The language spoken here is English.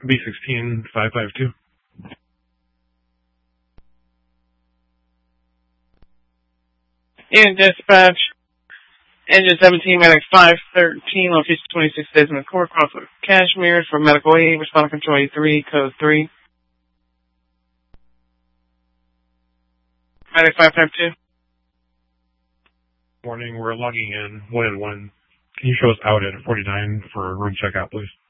B16552. And dispatch, engine 17, medic 513, location 26 Desmond Court, Crawford, Kashmir, for medical aid, responding control 83, code 3. Medic 552. Morning, we're logging in 1 and 1. Can you show us out at 49 for room checkout, please?